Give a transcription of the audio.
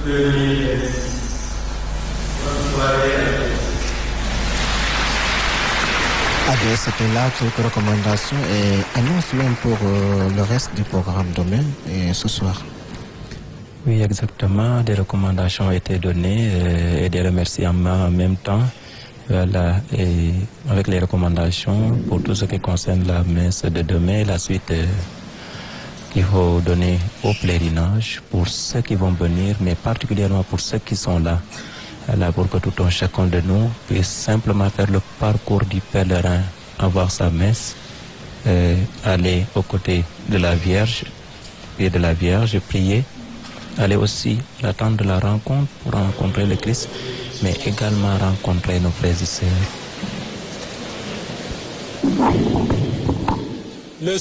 C'était là quelques recommandations et annonce même pour le reste du programme demain et ce soir. Oui, exactement. Des recommandations ont été données et des remerciements en même temps. Voilà, et avec les recommandations pour tout ce qui concerne la messe de demain, la suite qu'il faut donner au pèlerinage pour ceux qui vont venir, mais particulièrement pour ceux qui sont là. Voilà, pour que tout un chacun de nous puisse simplement faire le parcours du pèlerin, avoir sa messe, aller aux côtés de la Vierge, et de la Vierge, prier, aller aussi à l'attente de la rencontre pour rencontrer le Christ, mais également rencontrer nos frères et sœurs.